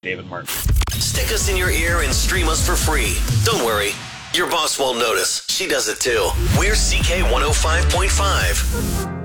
David Martin. Stick us in your ear and stream us for free. Don't worry, your boss won't notice. She does it too. We're CK 105.5.